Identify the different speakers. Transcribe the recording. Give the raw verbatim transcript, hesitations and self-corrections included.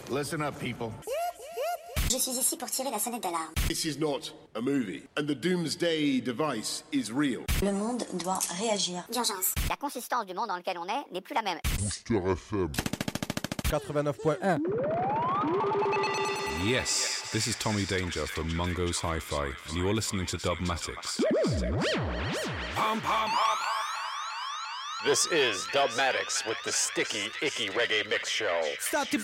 Speaker 1: Listen up, people.
Speaker 2: Je suis ici pour tirer la sonnette d'alarme.
Speaker 3: This is not a movie, and the doomsday device is real.
Speaker 2: Le monde doit réagir. D'urgence.
Speaker 4: La consistance du monde dans lequel on est n'est plus la même.
Speaker 5: Booster F M.
Speaker 6: quatre-vingt-neuf point un.
Speaker 7: Yes, this is Tommy Danger from Mungo's Hi-Fi, and you're listening to Dubmatics.
Speaker 8: Pom, pom, pom. This is Dubmatics with the Sticky Icky Reggae Mix Show.
Speaker 9: Stop the